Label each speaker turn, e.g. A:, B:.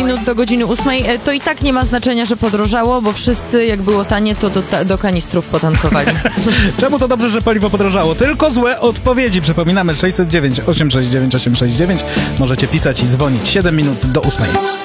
A: minut do godziny 8. To i tak nie ma znaczenia, że podrożało, bo wszyscy, jak było tanie, to do kanistrów potankowali.
B: Czemu to dobrze, że paliwo podrożało? Tylko złe odpowiedzi. Przypominamy 609 869 869. Możecie pisać i dzwonić. 7 minut do 8.